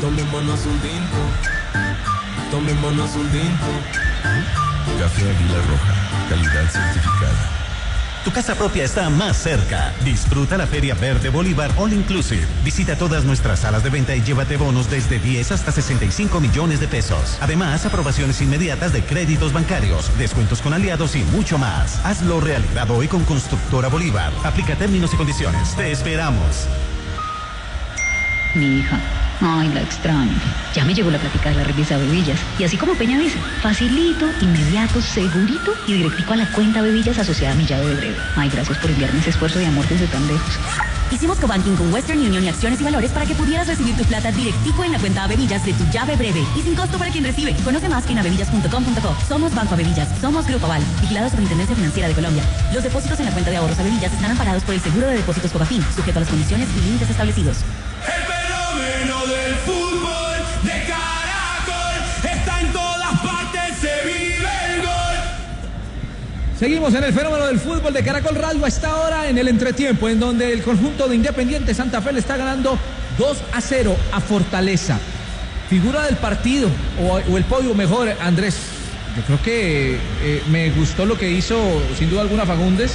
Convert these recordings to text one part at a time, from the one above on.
tomémonos un tinto, tomémonos un tinto. Café Águila Roja, calidad certificada. Tu casa propia está más cerca. Disfruta la Feria Verde Bolívar All Inclusive. Visita todas nuestras salas de venta y llévate bonos desde 10 hasta 65 millones de pesos. Además, aprobaciones inmediatas de créditos bancarios, descuentos con aliados y mucho más. Hazlo realidad hoy con Constructora Bolívar. Aplica términos y condiciones. Te esperamos. Mi hija, ay, la extraño. Ya me llegó la plática de la revisa Bebillas. Y así como Peña dice, facilito, inmediato, segurito y directico a la cuenta Bebillas asociada a mi llave de breve. Ay, gracias por enviarme ese esfuerzo de amor desde tan lejos. Hicimos cobanking con Western Union y Acciones y Valores para que pudieras recibir tu plata directico en la cuenta Bebillas de tu llave breve y sin costo para quien recibe. Conoce más en abebillas.com.co. Somos Banco Bebillas, somos Grupo Aval, vigilado Superintendencia Financiera de Colombia. Los depósitos en la cuenta de ahorros Bebillas están amparados por el Seguro de Depósitos Fogafín, sujeto a las condiciones y límites establecidos. El fenómeno del fútbol de Caracol está en todas partes, se vive el gol. Seguimos en el fenómeno del fútbol de Caracol Radio a esta hora en el entretiempo, en donde el conjunto de Independiente Santa Fe le está ganando 2-0 a Fortaleza. Figura del partido, o el podio mejor, Andrés. Yo creo que me gustó lo que hizo, sin duda alguna, Fagundes.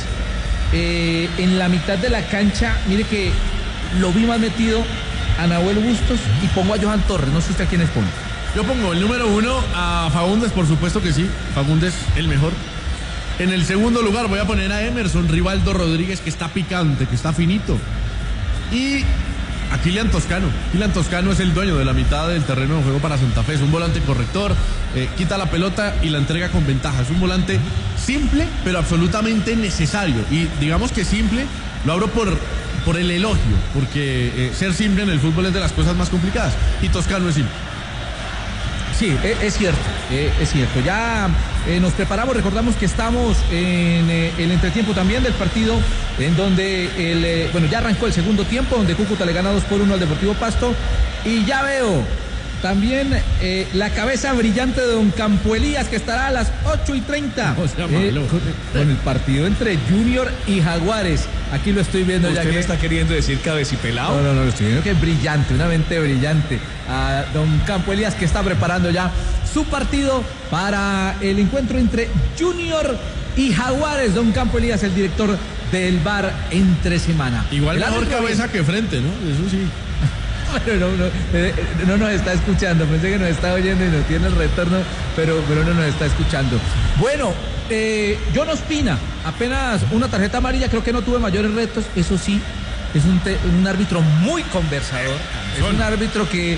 En la mitad de la cancha, mire que lo vi más metido a Nahuel Bustos y pongo a Johan Torres. No sé usted a quiénes pone. Yo pongo el número 1 a Fagundes, por supuesto que sí. Fagundes, el mejor. En el segundo lugar voy a poner a Emerson Rivaldo Rodríguez, que está picante, que está finito. Y a Kylian Toscano. Kylian Toscano es el dueño de la mitad del terreno de juego para Santa Fe. Es un volante corrector, quita la pelota y la entrega con ventaja. Es un volante simple, pero absolutamente necesario. Y digamos que simple, lo abro por el elogio, porque ser simple en el fútbol es de las cosas más complicadas. Y Toscano es simple. Sí, es cierto, es cierto. Ya nos preparamos, recordamos que estamos en el entretiempo también del partido, en donde ya arrancó el segundo tiempo, donde Cúcuta le gana 2-1 al Deportivo Pasto. Y ya veo también la cabeza brillante de don Campo Elías, que estará a las 8:30 con el partido entre Junior y Jaguares. Aquí lo estoy viendo. ¿Usted ya me está queriendo decir cabecipelado? No, lo estoy viendo que es brillante, una mente brillante. A don Campo Elías, que está preparando ya su partido para el encuentro entre Junior y Jaguares. Don Campo Elías, el director del VAR entre semana. Igual mejor cabeza que frente, ¿no? Eso sí. Bueno, no nos está escuchando, pensé que nos está oyendo y nos tiene el retorno, pero no nos está escuchando. Bueno, John Ospina, apenas una tarjeta amarilla, creo que no tuve mayores retos, eso sí, es un árbitro muy conversador, es un árbitro que,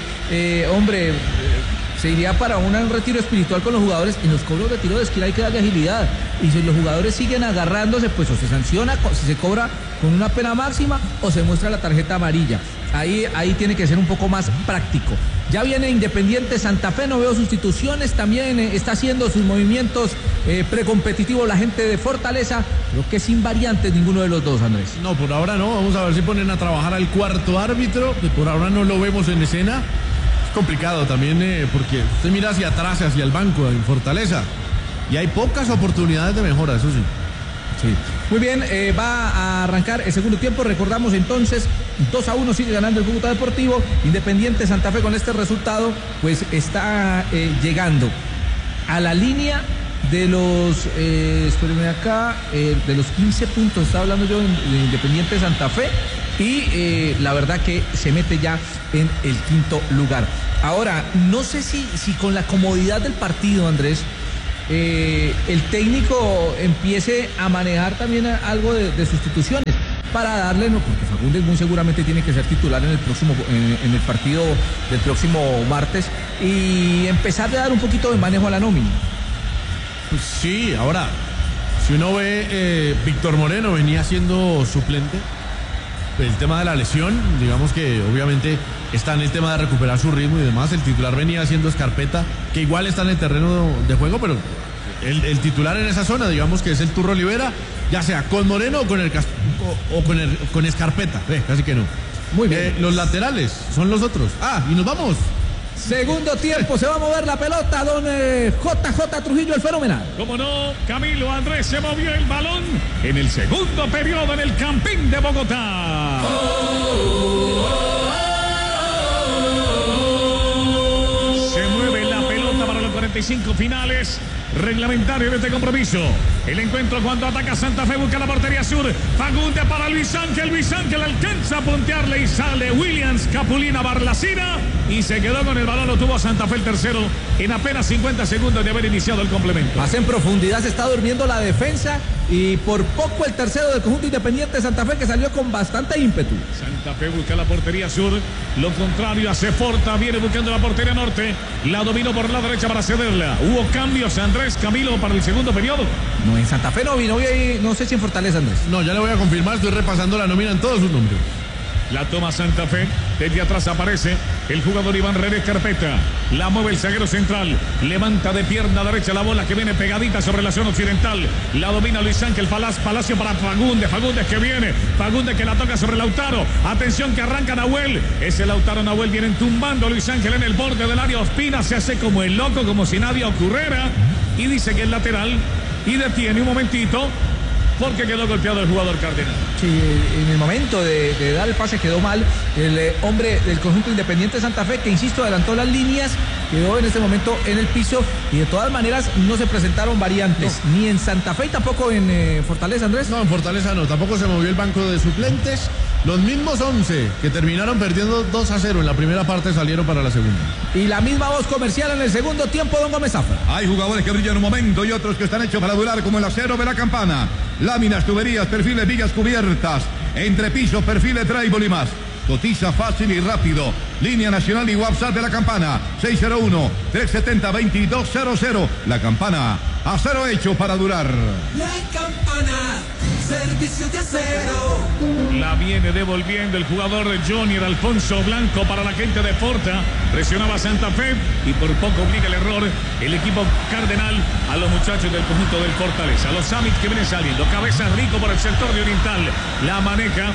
se iría para un retiro espiritual con los jugadores. En los cobros de tiro de esquina hay que darle agilidad, y si los jugadores siguen agarrándose, pues o se sanciona, si se cobra con una pena máxima o se muestra la tarjeta amarilla. Ahí tiene que ser un poco más práctico. Ya viene Independiente Santa Fe, no veo sustituciones, también está haciendo sus movimientos precompetitivos la gente de Fortaleza. Creo que sin variantes ninguno de los dos, Andrés. No, por ahora no, vamos a ver si ponen a trabajar al cuarto árbitro, que por ahora no lo vemos en escena. Es complicado también porque usted mira hacia atrás, hacia el banco en Fortaleza, y hay pocas oportunidades de mejora, eso sí. Sí. Muy bien, va a arrancar el segundo tiempo. Recordamos entonces, 2-1 sigue ganando el Cúcuta Deportivo. Independiente Santa Fe con este resultado, pues está llegando a la línea de los, espérenme acá, de los 15 puntos, estaba hablando yo de Independiente Santa Fe. Y la verdad que se mete ya en el quinto lugar. Ahora, no sé si con la comodidad del partido, Andrés, el técnico empiece a manejar también algo de sustituciones para darle, no, porque Fagundes muy seguramente tiene que ser titular en el partido del próximo martes, y empezar a dar un poquito de manejo a la nómina. Pues sí, ahora, si uno ve, Víctor Moreno venía siendo suplente. El tema de la lesión, digamos que obviamente está en el tema de recuperar su ritmo y demás. El titular venía siendo Escarpeta, que igual está en el terreno de juego, pero el titular en esa zona, digamos que es el Turro Olivera, ya sea con Moreno o con Escarpeta, casi que no. Muy bien. Los laterales son los otros. Y nos vamos. Segundo tiempo, se va a mover la pelota, don JJ Trujillo, el fenomenal. Como no, Camilo Andrés se movió el balón en el segundo periodo en el Campín de Bogotá. 45 finales reglamentarios de este compromiso. El encuentro cuando ataca Santa Fe, busca la portería sur. Fagundes para Luis Ángel alcanza a puntearle y sale Williams Capulina Barlacina y se quedó con el balón. Lo tuvo Santa Fe el tercero en apenas 50 segundos de haber iniciado el complemento. Más en profundidad se está durmiendo la defensa y por poco el tercero del conjunto Independiente de Santa Fe, que salió con bastante ímpetu. Santa Fe busca la portería sur, lo contrario hace Forta, viene buscando la portería norte, la dominó por la derecha para cederla. Hubo cambios, Andrés Camilo, para el segundo periodo. No, en Santa Fe no vino, no sé si en Fortaleza, Andrés. No, ya le voy a confirmar, estoy repasando la nómina en todos sus nombres. La toma Santa Fe, desde atrás aparece el jugador Iván René Carpeta, la mueve el zaguero central, levanta de pierna derecha la bola que viene pegadita sobre la zona occidental, la domina Luis Ángel Palacio para Fagundes que viene, Fagundes que la toca sobre Lautaro, atención que arranca Nahuel, ese Lautaro Nahuel vienen tumbando a Luis Ángel en el borde del área, Ospina se hace como el loco, como si nadie ocurriera y dice que es lateral y detiene un momentito porque quedó golpeado el jugador Cardenal. Sí, en el momento de dar el pase quedó mal el hombre del conjunto Independiente de Santa Fe, que insisto, adelantó las líneas, quedó en este momento en el piso y de todas maneras no se presentaron variantes, ni en Santa Fe y tampoco en Fortaleza, Andrés. No, en Fortaleza no, tampoco se movió el banco de suplentes. Los mismos 11 que terminaron perdiendo 2-0 en la primera parte salieron para la segunda. Y la misma voz comercial en el segundo tiempo, don Gómez Zafra. Hay jugadores que brillan un momento y otros que están hechos para durar, como el acero de la Campana. Láminas, tuberías, perfiles, vigas cubiertas, entrepisos, perfiles, trébol y más. Cotiza fácil y rápido. Línea nacional y WhatsApp de la Campana. 601-370-2200. La Campana, acero hecho para durar. La Campana, servicio de acero. La viene devolviendo el jugador Jonier Alfonso Blanco para la gente de Forta. Presionaba Santa Fe y por poco obliga el error el equipo cardenal a los muchachos del conjunto del Fortaleza. Los Summits que vienen saliendo. Cabeza Rico por el sector de Oriental. La maneja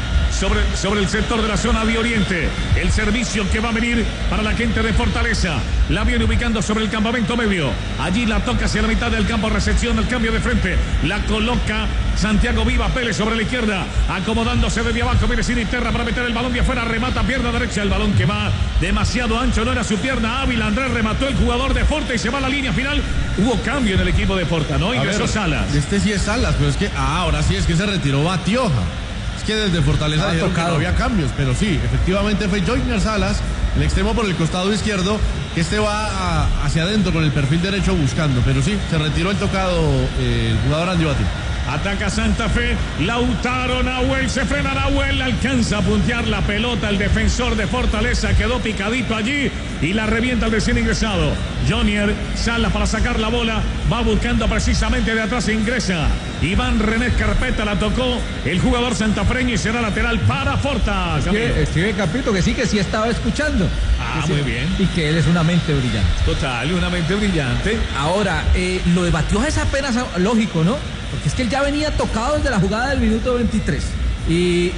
sobre el sector de la zona de Oriente. El servicio que va a venir para la gente de Fortaleza. La viene ubicando sobre el campamento medio. Allí la toca hacia la mitad del campo. Recepción del cambio de frente. La coloca Santiago Viva Pérez sobre la izquierda. Acomodándose desde abajo. Viene Sinisterra para meter el balón de afuera. Remata pierna derecha. El balón que va demasiado ancho. No era su pierna hábil. Andrés remató el jugador de Forta y se va a la línea final. Hubo cambio en el equipo de Forta, ¿no? Ingresó Salas. Este sí es Salas, pero es que ahora sí es que se retiró Batioja. Es que desde Fortaleza dijeron que no había cambios, pero sí, efectivamente fue Joyner Salas, el extremo por el costado izquierdo, que va hacia adentro con el perfil derecho buscando, pero sí, se retiró el tocado el jugador Andy Batí. Ataca Santa Fe, Lautaro Nahuel, se frena Nahuel, alcanza a puntear la pelota, el defensor de Fortaleza quedó picadito allí y la revienta el recién ingresado. Jonier Salas para sacar la bola, va buscando precisamente de atrás, ingresa Iván René Carpeta, la tocó el jugador santafreño y será lateral para Forta. Escribe Capito que sí estaba escuchando. Muy bien. Y que él es una mente brillante. Total, una mente brillante. Ahora, lo de Batioja es apenas lógico, ¿no? Porque es que él ya venía tocado desde la jugada del minuto 23. Y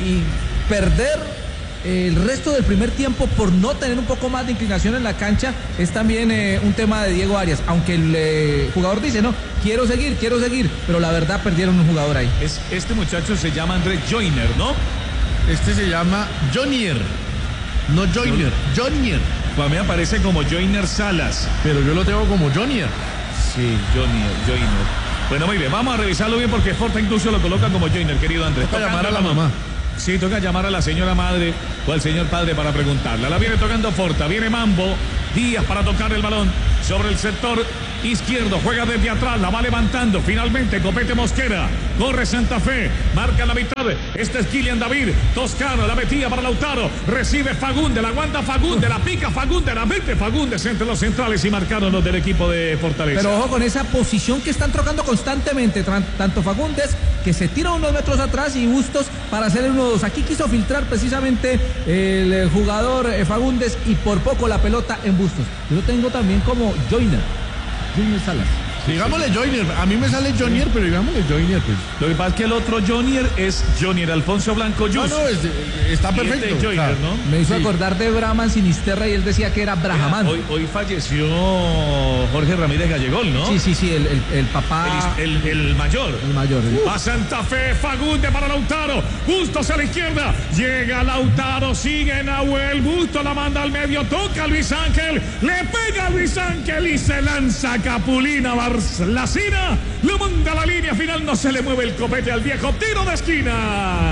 perder el resto del primer tiempo por no tener un poco más de inclinación en la cancha es también un tema de Diego Arias. Aunque el jugador dice, no, quiero seguir, pero la verdad perdieron un jugador ahí. Este muchacho se llama Andrés Joyner, ¿no? Este se llama Jonier. No Joyner, Jonier. Para mí aparece como Joyner Salas. Pero yo lo tengo como Jonier. Sí, Joyner. Bueno, muy bien, vamos a revisarlo bien porque Forta incluso lo coloca como Joyner, querido Andrés. Toca llamar a la mamá. Sí, toca llamar a la señora madre o al señor padre para preguntarla. La viene tocando Forta, viene Mambo, Díaz para tocar el balón sobre el sector izquierdo, juega desde atrás, la va levantando, finalmente Copete Mosquera, corre Santa Fe, marca la mitad, este es Kylian David, Toscano, la metía para Lautaro, recibe Fagundes, la aguanta Fagundes, la pica Fagundes, la mete Fagundes entre los centrales y marcaron los del equipo de Fortaleza. Pero ojo con esa posición que están trocando constantemente, tanto Fagundes, que se tira unos metros atrás, y Bustos para hacer el 1-2. Aquí quiso filtrar precisamente el jugador Fagundes y por poco la pelota en Bustos. Yo lo tengo también como Joyner Salas. Digámosle Joyner, a mí me sale Jonier, pero digámosle Joyner, pues. Lo que pasa es que el otro Jonier es Jonier Alfonso Blanco Yus. No, está perfecto. Joyner, claro. ¿no? Me hizo acordar de Brahman Sinisterra y él decía que era Brahamán. Hoy falleció Jorge Ramírez Gallegol, ¿no? Sí, el papá. El mayor. El mayor. A Santa Fe, Fagundes para Lautaro. Bustos a la izquierda. Llega Lautaro, sigue Nahuel. Bustos la manda al medio. Toca a Luis Ángel. Le pega a Luis Ángel y se lanza Capulina Barlacina. Lo manda a la línea final. No se le mueve el copete al viejo. Tiro de esquina.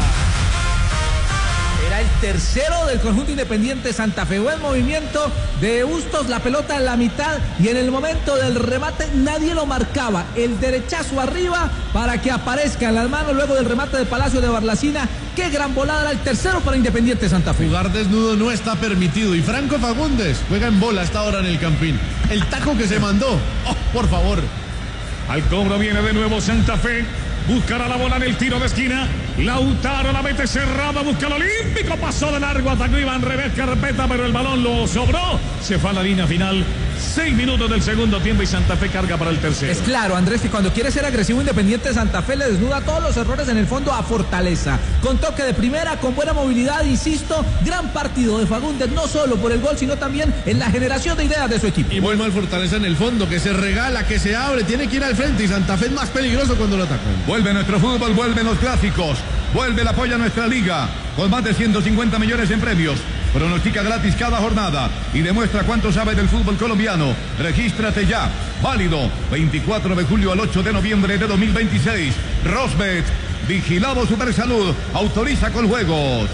Era el tercero del conjunto Independiente Santa Fe. Buen movimiento de Bustos, la pelota en la mitad y en el momento del remate nadie lo marcaba. El derechazo arriba para que aparezca en las manos luego del remate de Palacio de Barlacina. Qué gran volada, era el tercero para Independiente Santa Fe. Jugar desnudo no está permitido y Franco Fagundes juega en bola hasta ahora en el Campín. El taco que se mandó, por favor. Al cobro viene de nuevo Santa Fe. Buscará la bola en el tiro de esquina. Lautaro la mete cerrada, busca el olímpico. Pasó de largo, atacó Iván Revés Carpeta, pero el balón lo sobró. Se fue a la línea final. 6 minutos del segundo tiempo y Santa Fe carga para el tercero. Es claro, Andrés, que cuando quiere ser agresivo Independiente Santa Fe le desnuda todos los errores en el fondo a Fortaleza. Con toque de primera, con buena movilidad, insisto, gran partido de Fagundes, no solo por el gol, sino también en la generación de ideas de su equipo. Y muy mal Fortaleza en el fondo, que se regala, que se abre, tiene que ir al frente y Santa Fe es más peligroso cuando lo atacan. Vuelve nuestro fútbol, vuelven los clásicos, vuelve el apoyo a nuestra liga, con más de 150 millones en premios. Pronostica gratis cada jornada y demuestra cuánto sabe del fútbol colombiano. Regístrate ya. Válido 24 de julio al 8 de noviembre de 2026. Rosbet, vigilado Supersalud, autoriza con juegos.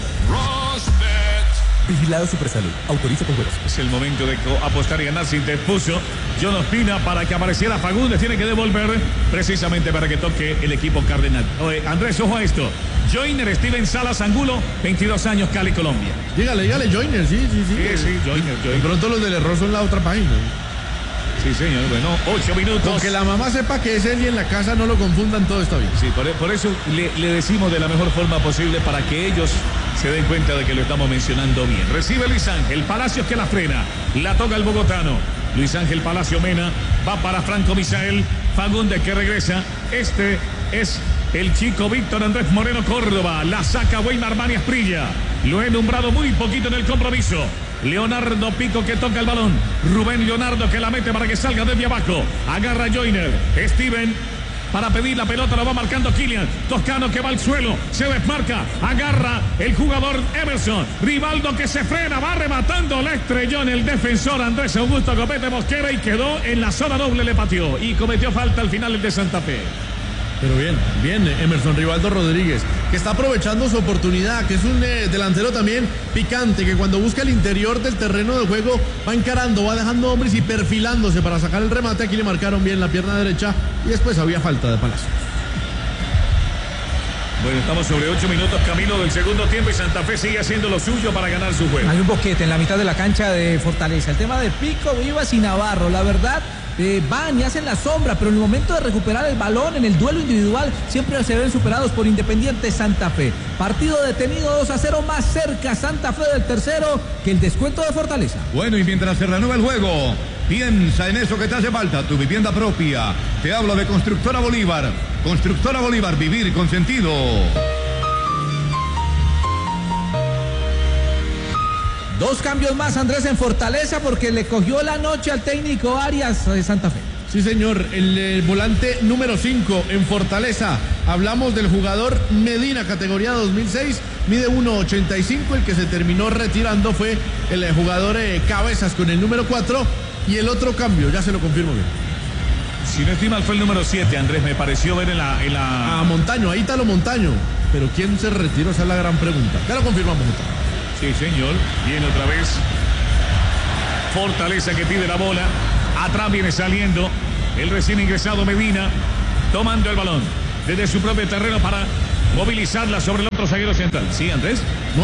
Vigilado Supersalud. Autoriza con juegos. Es el momento de apostar y ganar. Se interpuso John Ospina para que apareciera Fagundes. Tiene que devolver precisamente para que toque el equipo cardenal. Andrés, ojo a esto. Joyner Steven Salas Angulo, 22 años, Cali, Colombia. Dígale, Joyner, sí. Sí, Joyner. De pronto los del error son la otra página. Sí, señor. Bueno, 8 minutos. Con que la mamá sepa que es él y en la casa no lo confundan, todo está bien. Sí, por eso le decimos de la mejor forma posible para que ellos se den cuenta de que lo estamos mencionando bien. Recibe Luis Ángel, Palacios que la frena, la toca el bogotano. Luis Ángel Palacio Mena, va para Franco Misael, Fagundes que regresa. Este es el chico Víctor Andrés Moreno Córdoba, la saca Weimar Armani Asprilla. Lo he nombrado muy poquito en el compromiso. Leonardo Pico que toca el balón. Rubén Leonardo que la mete para que salga desde abajo. Agarra Joyner. Steven para pedir la pelota, lo va marcando Kylian. Toscano que va al suelo, se desmarca. Agarra el jugador Emerson. Rivaldo que se frena, va rematando. La estrelló en el defensor Andrés Augusto Copete Mosquera y quedó en la zona doble, le pateó. Y cometió falta al final el de Santa Fe. Pero bien, Emerson Rivaldo Rodríguez, que está aprovechando su oportunidad, que es un delantero también picante, que cuando busca el interior del terreno de juego va encarando, va dejando hombres y perfilándose para sacar el remate. Aquí le marcaron bien la pierna derecha y después había falta de Palacios. Bueno, estamos sobre 8 minutos, Camilo, del segundo tiempo y Santa Fe sigue haciendo lo suyo para ganar su juego. Hay un boquete en la mitad de la cancha de Fortaleza. El tema de Pico, Vivas y Navarro, la verdad... van y hacen la sombra, pero en el momento de recuperar el balón en el duelo individual siempre se ven superados por Independiente Santa Fe. Partido detenido 2-0, más cerca Santa Fe del tercero que el descuento de Fortaleza. Bueno, y mientras se reanuda el juego, piensa en eso que te hace falta, tu vivienda propia. Te hablo de Constructora Bolívar. Constructora Bolívar, vivir con sentido. Dos cambios más, Andrés, en Fortaleza porque le cogió la noche al técnico Arias de Santa Fe. Sí, señor, el volante número 5 en Fortaleza. Hablamos del jugador Medina, categoría 2006, mide 1.85. El que se terminó retirando fue el jugador Cabezas con el número 4. Y el otro cambio, ya se lo confirmo bien. Si no estoy mal, fue el número 7, Andrés, me pareció ver en la... A Montaño, ahí está lo Montaño. Pero ¿quién se retiró? Esa es la gran pregunta. Ya lo confirmamos, Montaño. Sí, señor. Viene otra vez Fortaleza que pide la bola. Atrás viene saliendo el recién ingresado Medina, tomando el balón desde su propio terreno para movilizarla sobre el otro zaguero central. ¿Sí, Andrés?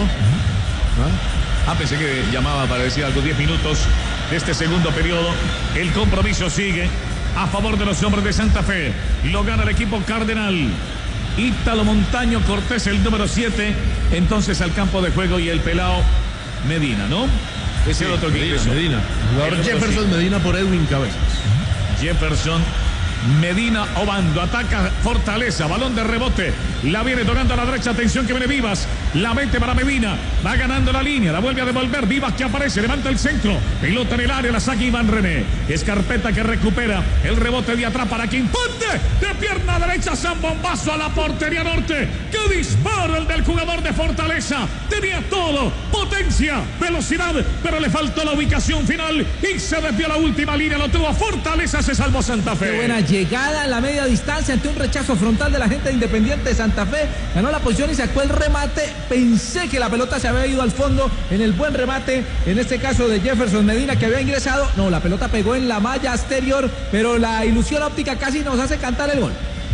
No. Pensé que llamaba para decir algo. 10 minutos de este segundo periodo. El compromiso sigue a favor de los hombres de Santa Fe. Lo gana el equipo cardenal. Ítalo Montaño Cortés, el número 7, entonces al campo de juego y el pelao Medina, ¿no? Ese otro que ingresó. Medina. Jugador Jefferson Medina por Edwin Cabezas. Jefferson Medina Obando, ataca Fortaleza, balón de rebote, la viene tocando a la derecha, atención que viene Vivas, la mete para Medina, va ganando la línea, la vuelve a devolver, Vivas que aparece, levanta el centro, pelota en el área, la saca Iván René, Escarpeta que recupera el rebote de atrás para Quimponte, de pierna derecha, San Bombazo a la portería norte, que dispara el del jugador de Fortaleza, tenía todo, potencia, velocidad, pero le faltó la ubicación final y se desvió la última línea, lo tuvo Fortaleza, se salvó Santa Fe. Qué buena llegada en la media distancia ante un rechazo frontal de la gente de Independiente de Santa Fe, ganó la posición y sacó el remate, pensé que la pelota se había ido al fondo en el buen remate, en este caso de Jefferson Medina que había ingresado, no, la pelota pegó en la malla exterior, pero la ilusión óptica casi nos hace cantar el gol.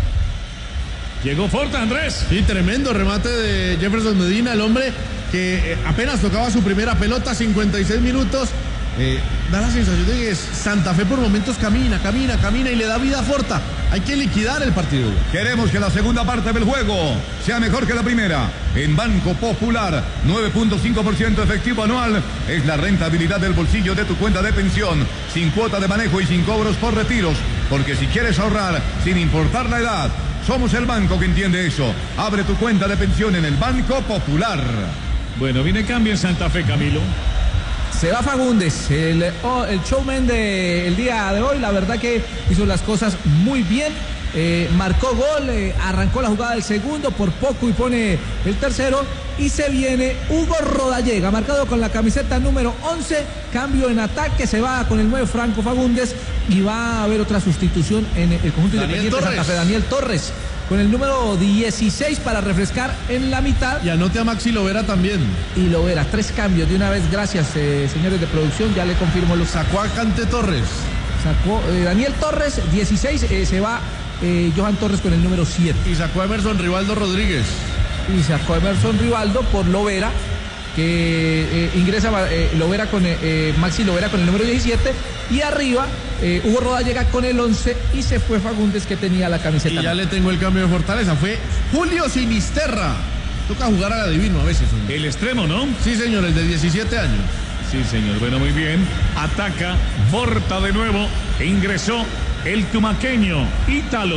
Llegó Forta, Andrés. Sí, tremendo remate de Jefferson Medina, el hombre que apenas tocaba su primera pelota, 56 minutos. Da la sensación de que Santa Fe por momentos camina y le da vida a Forta. Hay que liquidar el partido. Queremos que la segunda parte del juego sea mejor que la primera. En Banco Popular, 9.5% efectivo anual es la rentabilidad del bolsillo de tu cuenta de pensión, sin cuota de manejo y sin cobros por retiros. Porque si quieres ahorrar, sin importar la edad, somos el banco que entiende eso. Abre tu cuenta de pensión en el Banco Popular. Bueno, viene cambio en Santa Fe, Camilo. Se va Fagundes, el showman del día de hoy, la verdad que hizo las cosas muy bien, marcó gol, arrancó la jugada del segundo, por poco y pone el tercero, y se viene Hugo Rodallega, marcado con la camiseta número 11, cambio en ataque, se va con el 9 Franco Fagundes, y va a haber otra sustitución en el conjunto Independiente de Santa Fe, Daniel Torres, con el número 16 para refrescar en la mitad. Y anote a Maxi Lovera también. Y Lovera, 3 cambios de una vez, gracias señores de producción, ya le confirmo los. Sacó a Cante Torres. Sacó Daniel Torres, 16, se va Johan Torres con el número 7. Y sacó a Emerson Rivaldo Rodríguez. Y sacó a Emerson Rivaldo por Lovera, que ingresa Lovera con Maxi Lovera con el número 17. Y arriba Hugo Rodallega con el 11 y se fue Fagundes que tenía la camiseta. Y ya le tengo el cambio de Fortaleza, fue Julio Sinisterra. Toca jugar a divino a veces. Hombre. El extremo, ¿no? Sí, señor, el de 17 años. Sí, señor, bueno, muy bien. Ataca, Forta de nuevo, e ingresó el tumaqueño, Ítalo.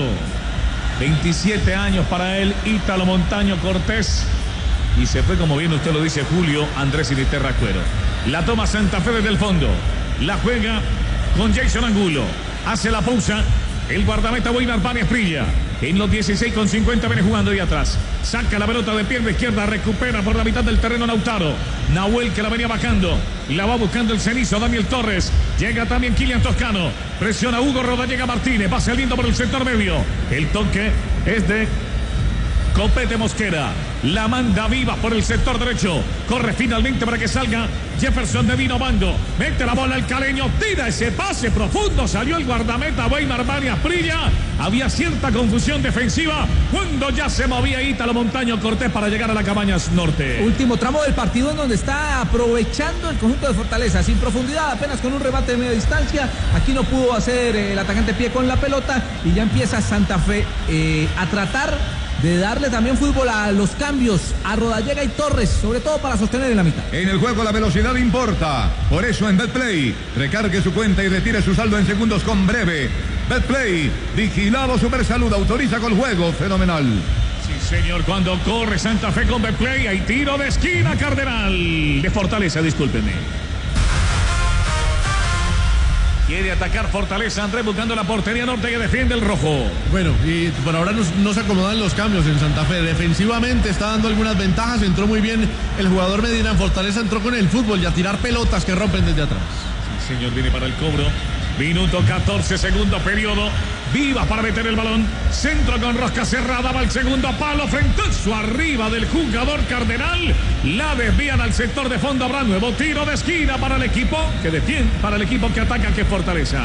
27 años para él, Ítalo Montaño Cortés. Y se fue, como bien usted lo dice, Julio Andrés Sinisterra Cuero. La toma Santa Fe desde el fondo. La juega con Jason Angulo. Hace la pausa. El guardameta Weimar Báñez Prilla. En los 16,50 viene jugando ahí atrás. Saca la pelota de pierna izquierda. Recupera por la mitad del terreno Lautaro. Nahuel que la venía bajando. La va buscando el cenizo Daniel Torres. Llega también Kylian Toscano. Presiona Hugo Rodallega Martínez. Pase lindo por el sector medio. El toque es de Copete Mosquera. La manda Viva por el sector derecho. Corre finalmente para que salga Jefferson Medina Obando. Mete la bola el caleño. Tira ese pase profundo. Salió el guardameta Weimar Báñez Prilla. Había cierta confusión defensiva cuando ya se movía Ítalo Montaño Cortés para llegar a la Cabañas Norte. Último tramo del partido en donde está aprovechando el conjunto de Fortaleza. Sin profundidad, apenas con un remate de media distancia. Aquí no pudo hacer el atacante pie con la pelota. Y ya empieza Santa Fe a tratar de darle también fútbol a los cambios a Rodallega y Torres, sobre todo para sostener en la mitad. En el juego la velocidad importa, por eso en Betplay recargue su cuenta y retire su saldo en segundos con Breve. Betplay, vigilado Supersalud, autoriza con juego fenomenal. Sí, señor, cuando corre Santa Fe con Betplay, hay tiro de esquina Cardenal de Fortaleza, discúlpenme. Quiere atacar Fortaleza, Andrés buscando la portería norte que defiende el rojo. Bueno, y por ahora no se acomodan los cambios en Santa Fe. Defensivamente está dando algunas ventajas. Entró muy bien el jugador Medina en Fortaleza. Entró con el fútbol y a tirar pelotas que rompen desde atrás. Sí, señor, viene para el cobro. Minuto 14, segundo periodo. Viva para meter el balón. Centro con rosca cerrada. Va al segundo palo. Frentazo arriba del jugador Cardenal. La desvían al sector de fondo. Habrá nuevo tiro de esquina para el equipo que defiende, para el equipo que ataca, que Fortaleza.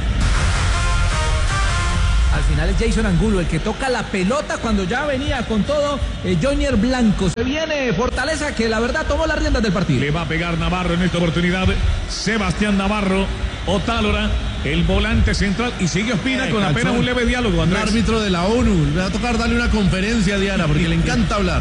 Al final es Jason Angulo el que toca la pelota cuando ya venía con todo Jonier Blanco. Se viene Fortaleza que la verdad tomó las riendas del partido. Le va a pegar Navarro en esta oportunidad. Sebastián Navarro. Otálora el volante central, y sigue Ospina con apenas un leve diálogo, Andrés. El árbitro de la ONU, le va a tocar darle una conferencia a Diana porque le encanta hablar.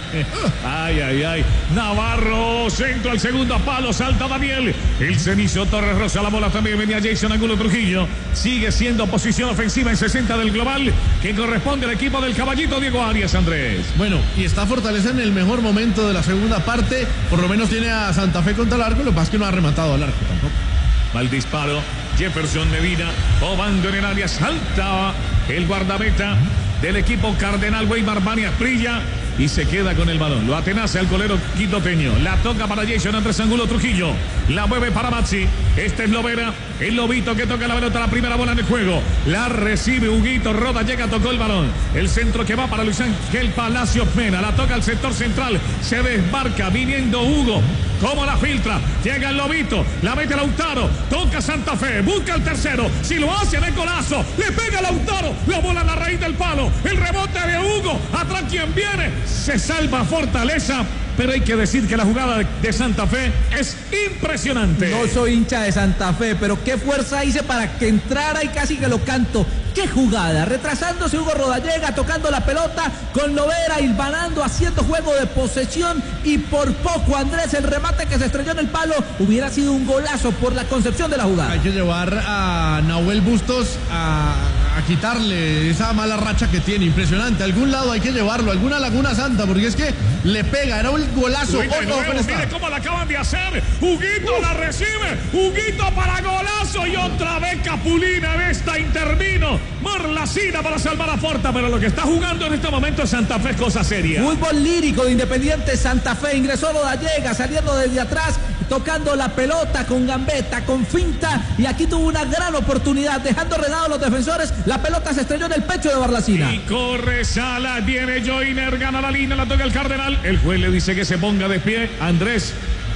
Ay. Navarro, centro al segundo palo, salta Daniel. El cenizo Torres Rosa, la bola también venía Jason Angulo Trujillo. Sigue siendo posición ofensiva en 60 del global, que corresponde al equipo del caballito Diego Arias, Andrés. Bueno, y está Fortaleza en el mejor momento de la segunda parte, por lo menos tiene a Santa Fe contra el arco, lo que pasa es que no ha rematado al arco tampoco. Mal disparo, Jefferson Medina, obando en el área, salta el guardameta del equipo Cardenal, Weimar Bani Asprilla, y se queda con el balón. Lo atenaza el golero quitoteño. La toca para Jason Andrés Angulo Trujillo. La mueve para Maxi. Este es Lovera. El Lobito que toca la pelota. La primera bola en el juego. La recibe Huguito. Roda, llega, tocó el balón. El centro que va para Luis Ángel Palacios Mena. La toca al sector central. Se desmarca. Viniendo Hugo. ¿Cómo la filtra? Llega el Lobito. La mete Lautaro. Toca Santa Fe. Busca el tercero. Si lo hace, de golazo. Le pega Lautaro. La bola en la raíz del palo. El rebote de Hugo. Atrás quien viene. Se salva Fortaleza, pero hay que decir que la jugada de Santa Fe es impresionante. No soy hincha de Santa Fe, pero qué fuerza hice para que entrara y casi que lo canto. ¡Qué jugada! Retrasándose Hugo Rodallega, tocando la pelota con Lovera, hilvanando, haciendo juego de posesión, y por poco, Andrés, el remate que se estrelló en el palo hubiera sido un golazo por la concepción de la jugada. Hay que llevar a Nahuel Bustos a quitarle esa mala racha que tiene, impresionante. A algún lado hay que llevarlo, a alguna Laguna Santa, porque es que le pega, era un golazo. Mire cómo la acaban de hacer. Huguito la recibe, Huguito para golazo, y otra vez Capulina en esta intervino. Marlacina para salvar a Forta, pero lo que está jugando en este momento Santa Fe es cosa seria. Fútbol lírico de Independiente Santa Fe. Ingresó Rodallega, saliendo desde atrás, tocando la pelota con gambeta, con finta, y aquí tuvo una gran oportunidad, dejando redados los defensores. La pelota se estrelló en el pecho de Marlacina. Y corre Sala, viene Joyner, gana la línea, la toca el Cardenal. El juez le dice que se ponga de pie. Andrés,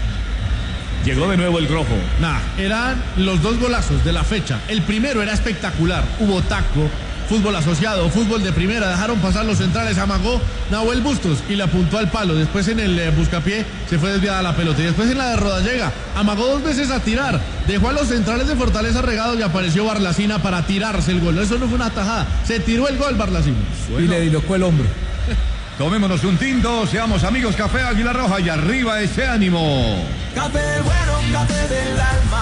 llegó de nuevo el rojo. Eran los dos golazos de la fecha. El primero era espectacular, hubo taco, fútbol asociado, fútbol de primera, dejaron pasar los centrales, amagó Nahuel Bustos y le apuntó al palo. Después en el buscapié se fue desviada la pelota, y después en la de Rodallega amagó dos veces a tirar, dejó a los centrales de Fortaleza regados y apareció Barlacina para tirarse el gol. Eso no fue una tajada, se tiró el gol Barlacina y le dilocó el hombro. Tomémonos un tinto, seamos amigos. Café Águila Roja, y arriba ese ánimo. Café bueno, café del alma.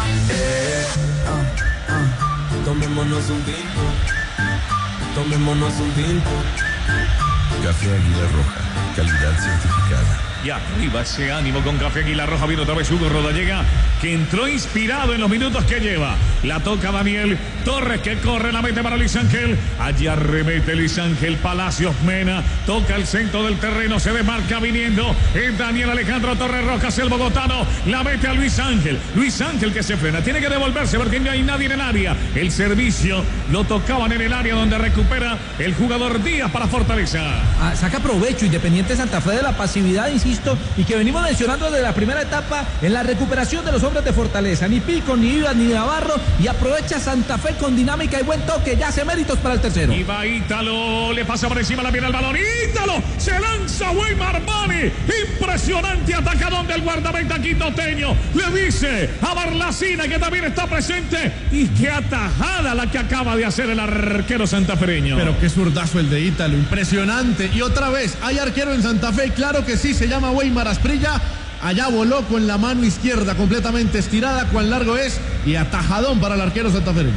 Tomémonos un tinto. Tomémonos un tinto. Café Águila Roja, calidad certificada. Y arriba ese ánimo con Café Águila Roja. Viene otra vez Hugo Rodallega, que entró inspirado en los minutos que lleva. La toca Daniel Torres, que corre, la mete para Luis Ángel. Allá remete Luis Ángel Palacios Mena. Toca el centro del terreno, se desmarca viniendo. Es Daniel Alejandro Torres Rojas, el bogotano. La mete a Luis Ángel. Luis Ángel que se frena. Tiene que devolverse porque no hay nadie en el área. El servicio lo tocaban en el área, donde recupera el jugador Díaz para Fortaleza. Saca provecho Independiente Santa Fe de la pasividad, insisto, y que venimos mencionando desde la primera etapa en la recuperación de los hombres de Fortaleza. Ni Pico, ni Ivas, ni Navarro, y aprovecha Santa Fe con dinámica y buen toque, ya hace méritos para el tercero. Y va Ítalo, le pasa por encima, la viene el balón. Ítalo, se lanza Weimar Bani. Impresionante atacadón del guardameta quitoteño. Le dice a Barlacina, que también está presente, y qué atajada la que acaba de hacer el arquero santafereño. Pero qué zurdazo el de Ítalo, impresionante. Y otra vez, hay arquero en Santa Fe, claro que sí, se llama Weimar Asprilla. Allá voló con la mano izquierda completamente estirada, cuán largo es, y atajadón para el arquero santafereño.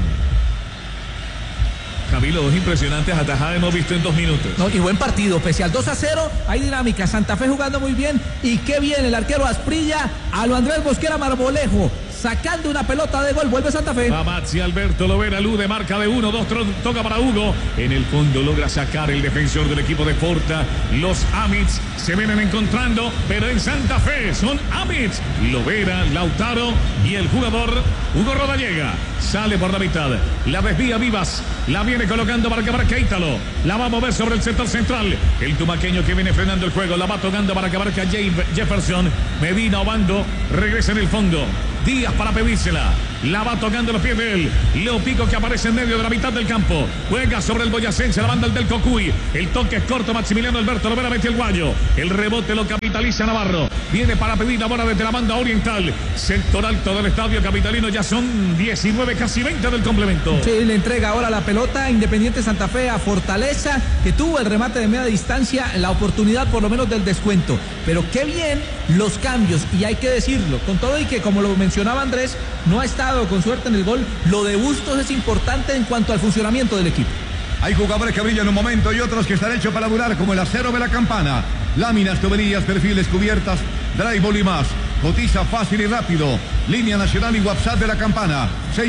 Camilo, dos impresionantes atajadas hemos visto en 2 minutos. No, y buen partido, pese al 2-0, hay dinámica. Santa Fe jugando muy bien, y qué bien el arquero Asprilla a lo Andrés Mosquera Marmolejo, sacando una pelota de gol. Vuelve Santa Fe. Va Maxi, Alberto Lovera, Lude, marca de 1, 2, toca para Hugo. En el fondo logra sacar el defensor del equipo de Forta. Los Amits se vienen encontrando, pero en Santa Fe son Amits, Lovera, Lautaro y el jugador Hugo Rodallega. Sale por la mitad, la desvía Vivas, la viene colocando para que marque Ítalo. La va a mover sobre el sector central. El tumaqueño que viene frenando el juego, la va tocando para que marque Jefferson. Medina Obando regresa en el fondo. Díaz para pedírsela. La va tocando los pies de él. Leo Pico que aparece en medio de la mitad del campo. Juega sobre el boyacense, la banda el del Cocuy. El toque es corto, Maximiliano Alberto Lovera mete el guayo. El rebote lo capitaliza Navarro. Viene para pedir la bola desde la banda oriental. Sector alto del estadio capitalino. Ya son 19, casi 20 del complemento. Sí, le entrega ahora la pelota Independiente Santa Fe a Fortaleza, que tuvo el remate de media distancia, la oportunidad por lo menos del descuento. Pero qué bien los cambios, y hay que decirlo, con todo y que, como lo mencionaba Andrés, no ha estado con suerte en el gol, lo de Bustos es importante en cuanto al funcionamiento del equipo. Hay jugadores que brillan en un momento y otros que están hechos para durar, como el acero de la campana. Láminas, tuberías, perfiles, cubiertas, drywall y más. Cotiza fácil y rápido. Línea nacional y WhatsApp de la campana.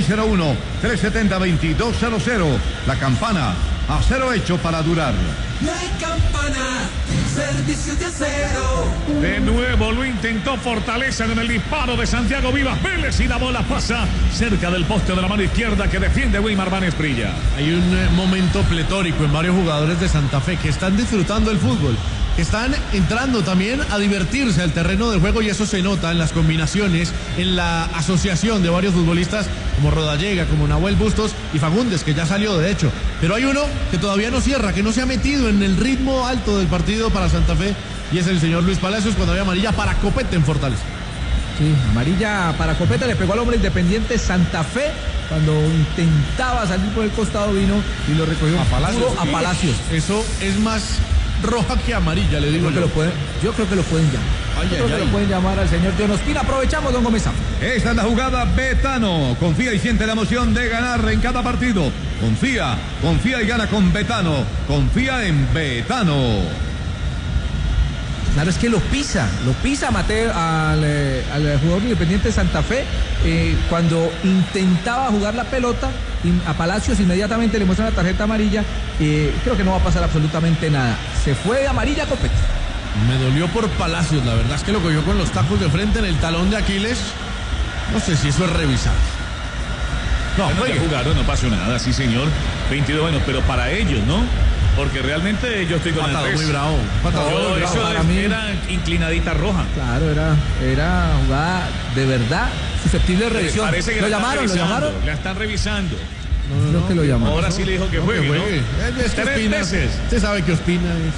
601-370-2200. La campana, acero hecho para durar. La campana, servicio de acero. De nuevo lo intentó Fortaleza en el disparo de Santiago Vivas Vélez y la bola pasa cerca del poste de la mano izquierda que defiende Wilmar Vanes Prilla. Hay un momento pletórico en varios jugadores de Santa Fe que están disfrutando el fútbol, que están entrando también a divertirse al terreno del juego, y eso se nota en las combinaciones, en la asociación de varios futbolistas como Rodallega, como Nahuel Bustos y Fagundes, que ya salió de hecho. Pero hay uno que todavía no cierra, que no se ha metido en el ritmo alto del partido para Santa Fe, y es el señor Luis Palacios, cuando había amarilla para Copete en Fortaleza. Sí, amarilla para Copete, le pegó al hombre Independiente Santa Fe cuando intentaba salir por el costado, vino y lo recogió a Palacios. Eso es más roja que amarilla, le digo. Yo creo que lo pueden llamar. Lo pueden llamar al señor John Ospina. Aprovechamos, don Gómez. Esta es la jugada Betano. Confía y siente la emoción de ganar en cada partido. Confía y gana con Betano. Confía en Betano. Claro, es que lo pisa Mateo al jugador Independiente de Santa Fe cuando intentaba jugar la pelota. A Palacios inmediatamente le muestran la tarjeta amarilla. Creo que no va a pasar absolutamente nada. Se fue de amarilla Copete. Me dolió por Palacios, la verdad es que lo cogió con los tacos de frente en el talón de Aquiles. No sé si eso es revisar. No jugaron, no pasó nada, sí señor. 22, bueno, pero para ellos, ¿no? Porque realmente yo estoy con Patado Andrés. Muy bravo. Eso para mí era inclinadita roja. Claro, era jugada de verdad susceptible de revisión. Parece que ¿Lo llamaron? La están revisando. Creo que lo llamaron. Ahora sí le dijo que juegue, ¿no? Es que Ospina, usted sabe que Ospina es...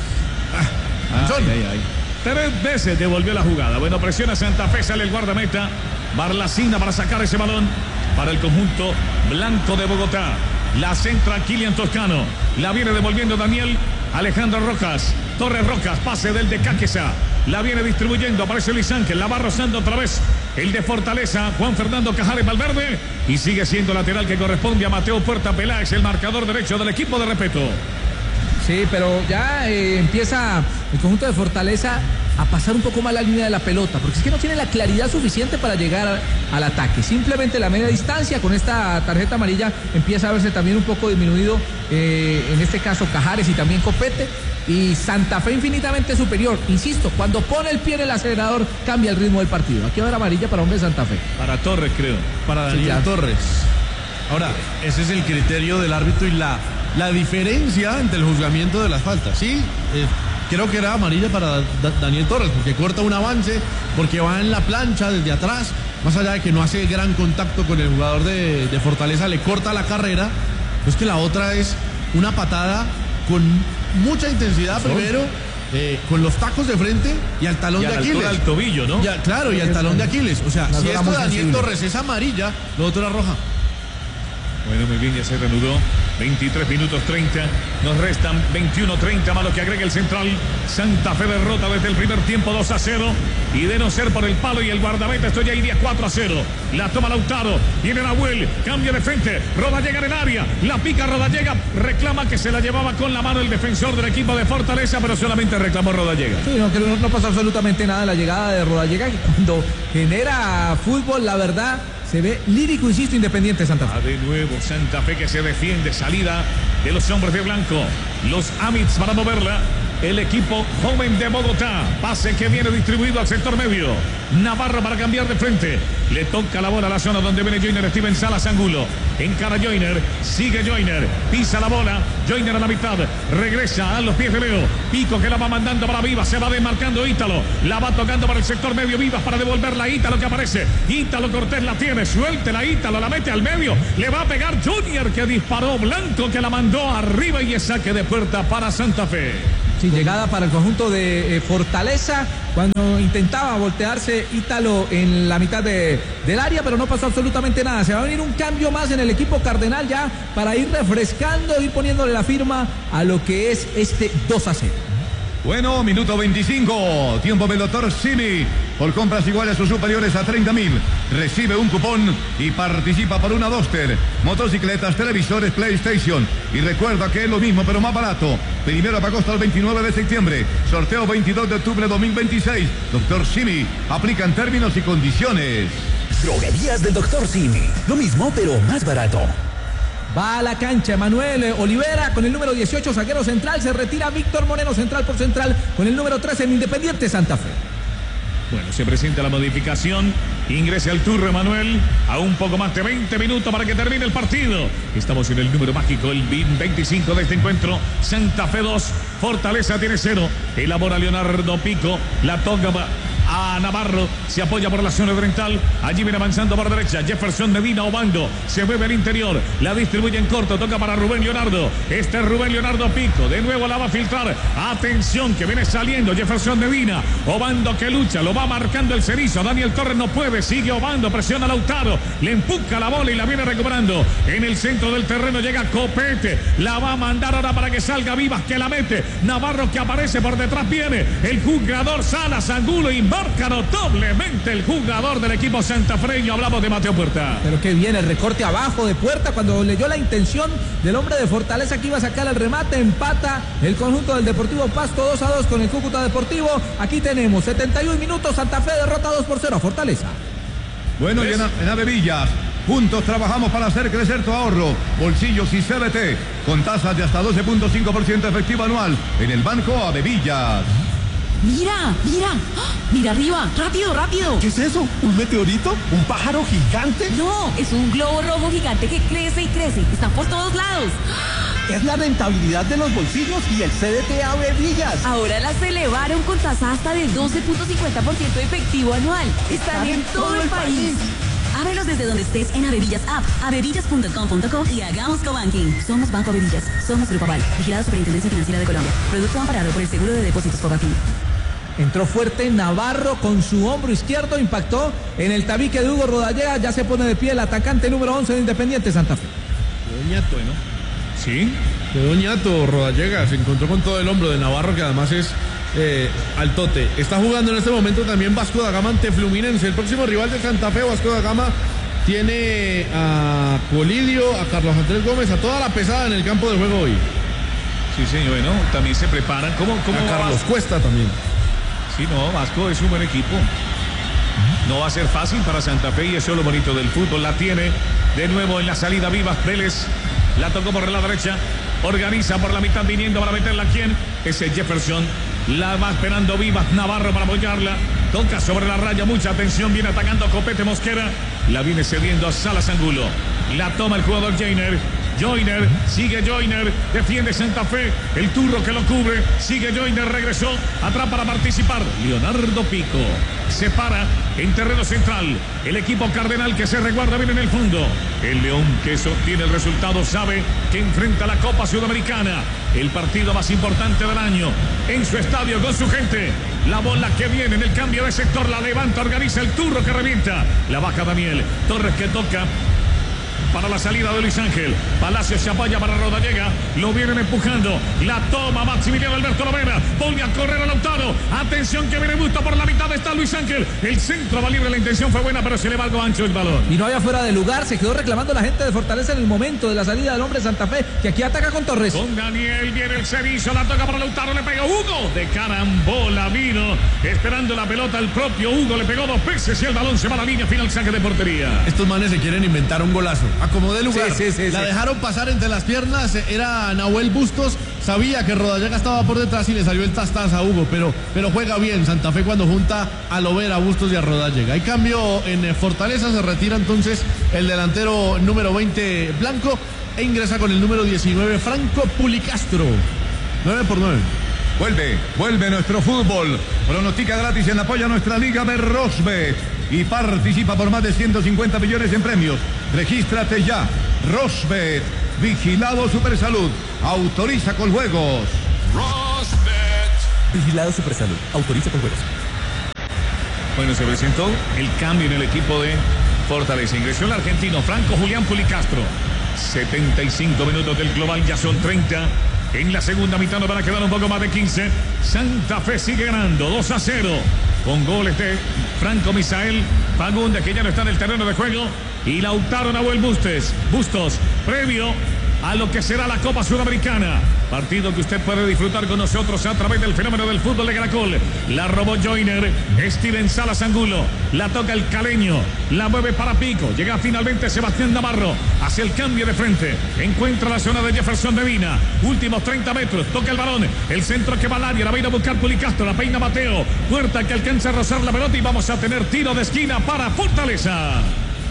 Tres veces devolvió la jugada. Bueno, presiona Santa Fe, sale el guardameta Barlacina para sacar ese balón para el conjunto blanco de Bogotá. La centra Kilian Toscano. La viene devolviendo Daniel Alejandro Rojas. Torres Rojas, pase del de Cáqueza. La viene distribuyendo, aparece Luis Ángel. La va rozando otra vez el de Fortaleza, Juan Fernando Cajares Valverde. Y sigue siendo lateral que corresponde a Mateo Puerta Peláez, el marcador derecho del equipo de Repeto. Sí, pero ya empieza el conjunto de Fortaleza a pasar un poco más la línea de la pelota, porque es que no tiene la claridad suficiente para llegar al ataque. Simplemente la media distancia, con esta tarjeta amarilla empieza a verse también un poco disminuido, en este caso Cajares y también Copete, y Santa Fe infinitamente superior. Insisto, cuando pone el pie en el acelerador cambia el ritmo del partido. Aquí va a haber amarilla para hombre de Santa Fe. Para Torres, creo. Para Daniel Torres. Ahora, ese es el criterio del árbitro y la diferencia entre el juzgamiento de las faltas. Sí, creo que era amarilla para Daniel Torres, porque corta un avance, porque va en la plancha desde atrás, más allá de que no hace gran contacto con el jugador de Fortaleza, le corta la carrera. Pues que la otra es una patada con mucha intensidad primero, con los tacos de frente y al talón de Aquiles. Al tobillo, ¿no? Claro, y al talón de Aquiles. O sea, si esto de Daniel Torres es amarilla, lo otro era roja. Bueno, muy bien, ya se reanudó. 23 minutos 30. Nos restan 21-30 más lo que agrega el central. Santa Fe derrota desde el primer tiempo 2-0. Y de no ser por el palo y el guardameta, esto ya iría 4-0. La toma Lautaro. Viene Nahuel. Cambia de frente. Rodallega en el área. La pica Rodallega. Reclama que se la llevaba con la mano el defensor del equipo de Fortaleza, pero solamente reclamó Rodallega. Sí, no pasa absolutamente nada la llegada de Rodallega, que cuando genera fútbol, la verdad, se ve lírico, insisto, Independiente Santa Fe. De nuevo Santa Fe que se defiende, salida de los hombres de blanco. Los Amits para moverla. el equipo joven de Bogotá. Pase que viene distribuido al sector medio. Navarro para cambiar de frente. Le toca la bola a la zona donde viene Joyner. Steven Salas Angulo. Encara Joyner. Sigue Joyner. Pisa la bola. Joyner a la mitad. Regresa a los pies de Leo. Pico que la va mandando para Vivas. Se va desmarcando Ítalo. La va tocando para el sector medio. Vivas para devolverla a Ítalo que aparece. Ítalo Cortés la tiene. Suéltela Ítalo. La mete al medio. Le va a pegar Junior que disparó. Blanco que la mandó arriba y es saque de puerta para Santa Fe. Sí, llegada para el conjunto de Fortaleza cuando intentaba voltearse Ítalo en la mitad del área, pero no pasó absolutamente nada. Se va a venir un cambio más en el equipo cardenal ya para ir refrescando, ir poniéndole la firma a lo que es este 2-0. Bueno, minuto 25, tiempo del doctor Simi. Por compras iguales o superiores a 30.000, recibe un cupón y participa por una Duster, motocicletas, televisores, PlayStation. Y recuerda que es lo mismo pero más barato. Primero para agosto al 29 de septiembre. Sorteo 22 de octubre 2026. Doctor Simi, aplican términos y condiciones. Droguerías del Doctor Simi. Lo mismo pero más barato. Va a la cancha Emanuel Olivera con el número 18, zaguero central. Se retira Víctor Moreno, central por central, con el número 13 en Independiente Santa Fe. Bueno, se presenta la modificación. Ingrese al turno Emanuel. A un poco más de 20 minutos para que termine el partido. Estamos en el número mágico, el 25 de este encuentro. Santa Fe 2, Fortaleza tiene 0. Elabora Leonardo Pico. La toca a Navarro, se apoya por la zona oriental, allí viene avanzando por derecha, Jefferson Medina Obando, se mueve al interior, la distribuye en corto, toca para Rubén Leonardo, este es Rubén Leonardo Pico, de nuevo la va a filtrar, atención que viene saliendo Jefferson Medina, Obando que lucha, lo va marcando el Cerizo, Daniel Torres no puede, sigue Obando, presiona a Lautaro, le empuja la bola y la viene recuperando, en el centro del terreno llega Copete, la va a mandar ahora para que salga Vivas, que la mete, Navarro que aparece por detrás, viene el jugador Salas Angulo y marca notablemente el jugador del equipo santafreño. Hablamos de Mateo Puerta. Pero que viene el recorte abajo de Puerta cuando leyó la intención del hombre de Fortaleza que iba a sacar el remate. Empata el conjunto del Deportivo Pasto 2-2 con el Cúcuta Deportivo. Aquí tenemos 71 minutos. Santa Fe derrota 2-0 a Fortaleza. Bueno, y en Avevillas, juntos trabajamos para hacer crecer tu ahorro. Bolsillos y CBT con tasas de hasta 12.5% efectivo anual en el Banco Avevillas. Mira, mira, mira arriba, rápido, rápido. ¿Qué es eso? ¿Un meteorito? ¿Un pájaro gigante? No, es un globo rojo gigante que crece y crece. Están por todos lados. Es la rentabilidad de los bolsillos y el CDT Avevillas. Ahora las elevaron con tasa hasta del 12.50% efectivo anual. Están en todo el país. Ábrelos desde donde estés en Avevillas App, avevillas.com.co y hagamos cobanking. Somos Banco Avevillas, somos Grupo Aval, vigilado Superintendencia Financiera de Colombia. Producto amparado por el Seguro de Depósitos Cobanking. Entró fuerte Navarro con su hombro izquierdo, impactó en el tabique de Hugo Rodallega. Ya se pone de pie el atacante número 11 de Independiente Santa Fe. Quedó ñato, ¿no? Sí. Quedó ñato Rodallega, se encontró con todo el hombro de Navarro, que además es altote. Está jugando en este momento también Vasco da Gama ante Fluminense. El próximo rival de Santa Fe, Vasco da Gama, tiene a Colidio, a Carlos Andrés Gómez, a toda la pesada en el campo de juego hoy. Sí, señor, bueno, también se preparan. ¿Cómo a Carlos Cuesta también. Sí, no, Vasco es un buen equipo. No va a ser fácil para Santa Fe y eso es lo bonito del fútbol. La tiene de nuevo en la salida Vivas Vélez. La tocó por la derecha. Organiza por la mitad viniendo para meterla. ¿Quién? Ese Jefferson. La va esperando Vivas Navarro para apoyarla. Toca sobre la raya. Mucha atención. Viene atacando Copete Mosquera. La viene cediendo a Salas Angulo. La toma el jugador Joyner. Joyner, sigue Joyner, defiende Santa Fe, el turro que lo cubre, sigue Joyner, regresó, atrás para participar, Leonardo Pico, se para en terreno central, el equipo cardenal que se resguarda bien en el fondo, el León que sostiene el resultado sabe que enfrenta la Copa Sudamericana, el partido más importante del año, en su estadio con su gente, la bola que viene en el cambio de sector, la levanta, organiza el turro que revienta, la baja Daniel, Torres que toca, para la salida de Luis Ángel. Palacio se apoya para Rodallega. Lo vienen empujando. La toma Maximiliano Alberto Lovera. Vuelve a correr a Lautaro. Atención que viene Busto por la mitad. Está Luis Ángel. El centro va libre. La intención fue buena, pero se le va algo ancho el balón. Y no había fuera de lugar. Se quedó reclamando la gente de Fortaleza en el momento de la salida del hombre de Santa Fe, que aquí ataca con Torres. Con Daniel viene el Cerizo. La toca para Lautaro. Le pega Hugo. De carambola vino. Esperando la pelota el propio Hugo. Le pegó 2 veces y el balón se va a la línea final. Saque de portería. Estos manes se quieren inventar un golazo. acomodé lugar. Sí. La dejaron pasar entre las piernas, era Nahuel Bustos, sabía que Rodallega estaba por detrás y le salió el tastas a Hugo, pero juega bien Santa Fe cuando junta a Lovera, a Bustos y a Rodallega. Hay cambio en Fortaleza, se retira entonces el delantero número 20 Blanco e ingresa con el número 19 Franco Pulicastro. 9x9. Vuelve nuestro fútbol. Pronostica gratis en apoyo a nuestra liga de Rosbet y participa por más de 150 millones en premios. Regístrate ya. Rosbet, vigilado Supersalud, autoriza con juegos. Rosbet. Vigilado Supersalud. Autoriza con juegos. Bueno, se presentó el cambio en el equipo de Fortaleza. Ingresó el argentino Franco Julián Pulicastro. 75 minutos del global, ya son 30. En la segunda mitad nos van a quedar un poco más de 15. Santa Fe sigue ganando 2-0 con goles de Franco Misael Fagundes, que ya no está en el terreno de juego, y Lautaro Nahuel Bustos, previo a lo que será la Copa Sudamericana. Partido que usted puede disfrutar con nosotros a través del fenómeno del fútbol de Caracol. La robó Joyner, Steven Salas Angulo, la toca el caleño, la mueve para Pico, llega finalmente Sebastián Navarro, hace el cambio de frente, encuentra la zona de Jefferson Medina, últimos 30 metros, toca el balón, el centro que va al área, la va a ir a buscar Pulicastro, la peina Mateo, puerta que alcanza a rozar la pelota y vamos a tener tiro de esquina para Fortaleza.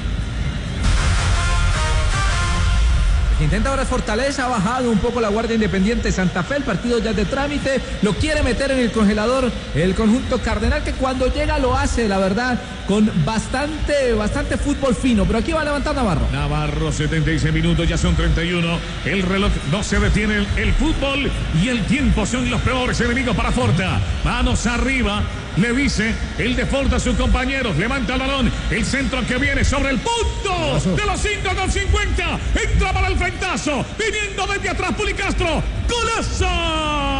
Intenta ahora Fortaleza, ha bajado un poco la guardia Independiente Santa Fe, el partido ya es de trámite, lo quiere meter en el congelador el conjunto cardenal, que cuando llega lo hace, la verdad, con bastante fútbol fino, pero aquí va a levantar Navarro, 76 minutos, ya son 31, el reloj no se detiene, el fútbol y el tiempo son los peores enemigos para Forta, manos arriba. Le dice el de Forta a sus compañeros, levanta el balón, el centro que viene sobre el punto de los 5,50, entra para el frentazo, viniendo desde atrás Pulicastro, ¡golazo!